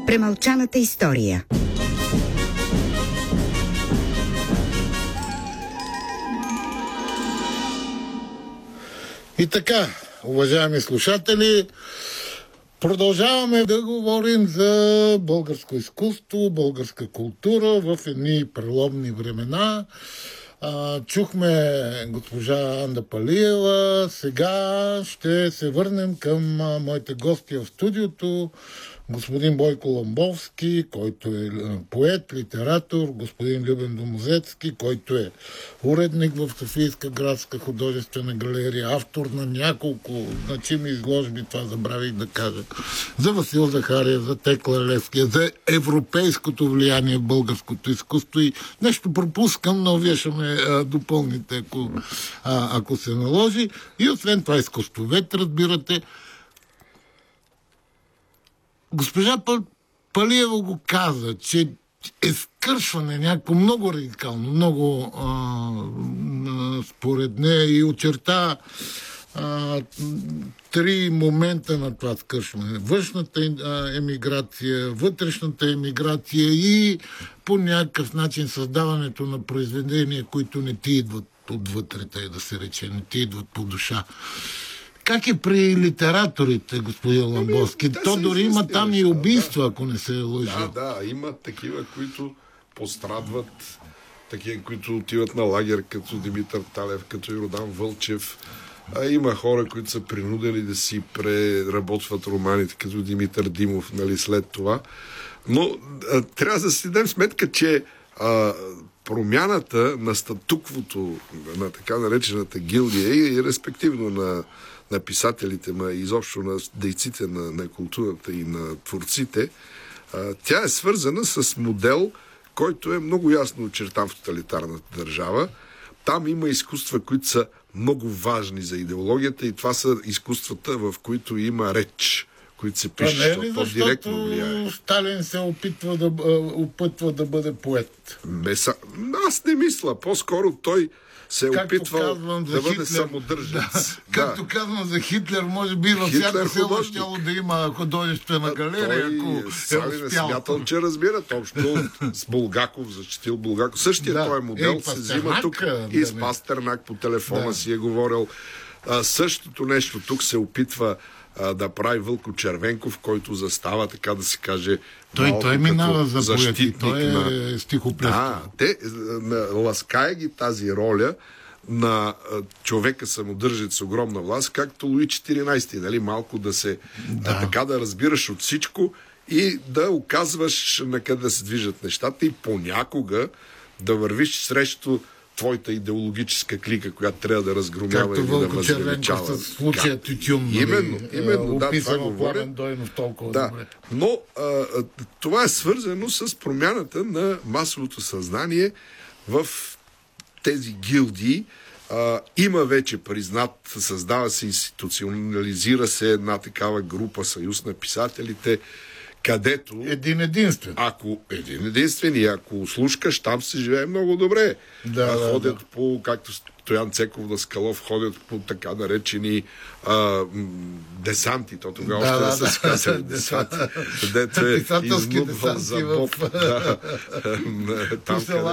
Премълчаната история. И така, уважаеми слушатели, продължаваме да говорим за българско изкуство, българска култура в едни преломни времена. Чухме госпожа Анда Палиева. Сега ще се върнем към моите гости в студиото. Господин Бойко Ламбовски, който е поет, литератор, господин Любен Домозецки, който е уредник в Софийска градска художествена галерия, автор на няколко значими изложби, това забравих да кажа, за Васил Захариев, за Текла Левския, за европейското влияние в българското изкуство и нещо пропускам, но вие ще ме допълните, ако се наложи. И освен това изкуствовед, разбирате. Госпожа Палиева го каза, че е скършване някакво много радикално, много според нея и очерта три момента на това скършване. Външната емиграция, вътрешната емиграция и по някакъв начин създаването на произведения, които не ти идват отвътре, да се рече, не ти идват по душа. Как е при литераторите, господин Ламбовски? То дори има там и убийства, ако не се лъжа. Да, има такива, които пострадват, такива, които отиват на лагер, като Димитър Талев, като Йордан Вълчев. Има хора, които са принудени да си преработват романите, като Димитър Димов, след това. Но трябва да си дадем сметка, че промяната на статуквото, на така наречената гилдия и респективно на писателите, изобщо на дейците на културата и на творците, тя е свързана с модел, който е много ясно очертан в тоталитарната държава. Там има изкуства, които са много важни за идеологията и това са изкуствата, в които има реч, които се пишат, защото директно влияе. Сталин се опитва да бъде поет? Аз не мисля. По-скоро той се е опитвал да бъде самодържец. Както казвам за Хитлер, може би във всяка село щяло да има художествена галерия, ако Сталин е смятал, че разбират общо с Булгаков, защитил Булгаков. Същия този модел се взима тук и с Пастернак по телефона си е говорил. Същото нещо тук се опитва да прави Вълко Червенков, който застава, така да се каже, той минава за поети, той е стихоплетен. Ласкае ги тази роля на човека самодържец с огромна власт, както Луи 14, нали? Малко да се така да разбираш от всичко и да оказваш на къде да се движат нещата и понякога да вървиш срещу твоята идеологическа клика, която трябва да разгромява или да възвеличава. Както с случая Тютюн. Именно, описано в Пламен Дойнов толкова добре. Но това е свързано с промяната на масовото съзнание в тези гилдии. Има вече признат, създава се, институционализира се една такава група, съюз на писателите, където... Един единствен. И ако слушкаш, там се живее много добре. Ходят по, както Стоян Цеков Даскалов, ходят по така наречени десанти. То тогава още да се казали десанти. Където е изнудвал за Боб. Там,